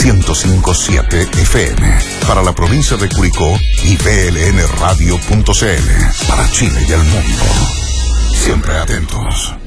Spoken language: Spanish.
105.7 FM. Para la provincia de Curicó y blnradio.cl. Para Chile y el mundo. Siempre atentos.